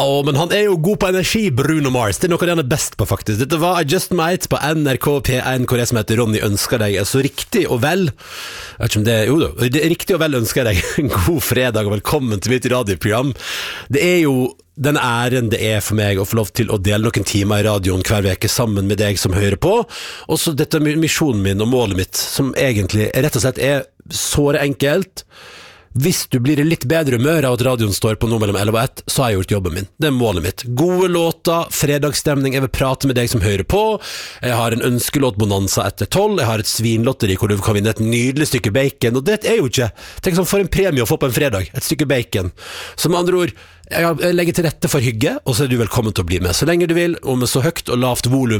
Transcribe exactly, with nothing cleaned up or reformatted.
Åh, men han er jo god på energi, Bruno Mars. Det er noe han er best på, faktisk. Dette var I Just Might på N R K P en, hvor jeg som heter Ronny ønsker deg så riktig og vel. Jeg vet ikke om det er, jo da, det er riktig og vel ønsker deg en god fredag og velkommen til mitt radioprogram. Det er jo den æren det er for meg å få lov til å dele noen timer i radioen hver veke sammen med deg som hører på. Og så dette misjonen min og målet mitt, som egentlig rett og slett er såre enkelt. Hvis du blir i litt bedre humør av at radioen står på noe mellom elleve og ett, så har jeg gjort jobben min. Det er målet mitt. Gode låter, fredagsstemning, jeg vil prate med deg som hører på. Jeg har en ønskelåtbonanza etter tolv, jeg har et svinlotteri hvor du kan vinne et nydelig stykke bacon, og det er jo ikke, tenk sånn for en premie å få på en fredag, et stykke bacon. Så med andre ord, jeg legger til rette for hygge, og så er du velkommen til å bli med, så lenge du vil, og med så høyt og lavt volum